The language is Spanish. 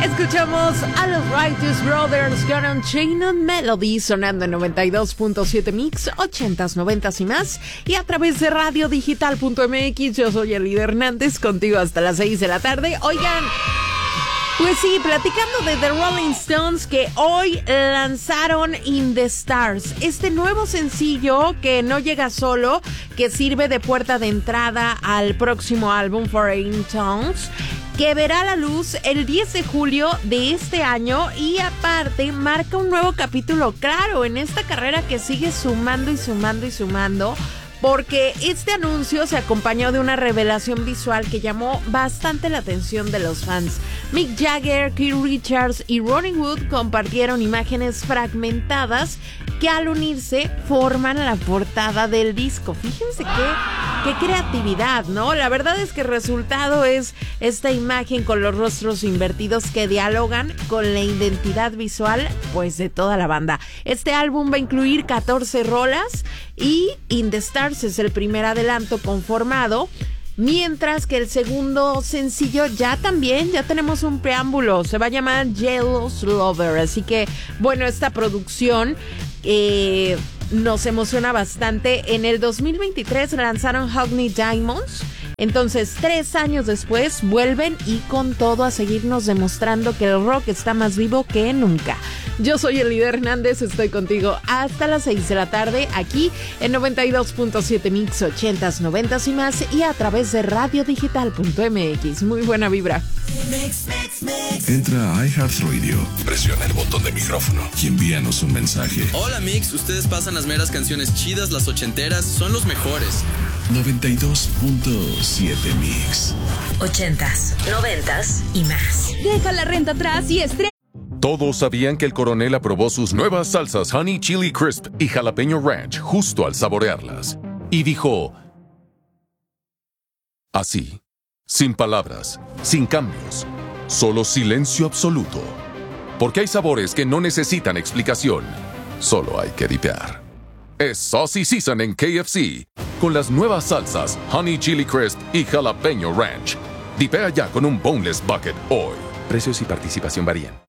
Escuchamos a los Righteous Brothers con Unchained Melody sonando en 92.7 Mix, 80s, 90s y más. Y a través de radiodigital.mx, yo soy Elida Hernández, contigo hasta las 6 de la tarde. Oigan, pues sí, platicando de The Rolling Stones, que hoy lanzaron In the Stars, este nuevo sencillo que no llega solo, que sirve de puerta de entrada al próximo álbum Foreign Tongues, que verá la luz el 10 de julio de este año y aparte marca un nuevo capítulo, claro, en esta carrera que sigue sumando y sumando y sumando, porque este anuncio se acompañó de una revelación visual que llamó bastante la atención de los fans. Mick Jagger, Keith Richards y Ronnie Wood compartieron imágenes fragmentadas que al unirse forman la portada del disco. Fíjense qué creatividad, ¿no? La verdad es que el resultado es esta imagen con los rostros invertidos que dialogan con la identidad visual, pues, de toda la banda. Este álbum va a incluir 14 rolas y In the Stars es el primer adelanto conformado, mientras que el segundo sencillo ya tenemos un preámbulo, se va a llamar Jealous Lover, así que bueno, esta producción nos emociona bastante. En el 2023 lanzaron Hug Me Diamonds, entonces 3 años después vuelven y con todo a seguirnos demostrando que el rock está más vivo que nunca. Yo soy Elida Hernández, estoy contigo hasta las 6 de la tarde aquí en 92.7 Mix, 80s, 90s y más, y a través de radiodigital.mx. Muy buena vibra. Entra a iHeartRadio, presiona el botón de micrófono y envíanos un mensaje. Hola Mix, ustedes pasan las meras canciones chidas, las ochenteras, son los mejores. 92.7 Mix. 80s, 90s y más. Deja la renta atrás y estrena. Todos sabían que el coronel aprobó sus nuevas salsas Honey Chili Crisp y Jalapeño Ranch justo al saborearlas. Y dijo... así, sin palabras, sin cambios, solo silencio absoluto. Porque hay sabores que no necesitan explicación, solo hay que dipear. Es Saucy Season en KFC, con las nuevas salsas Honey Chili Crisp y Jalapeño Ranch. Dipea ya con un Boneless Bucket hoy. Precios y participación varían.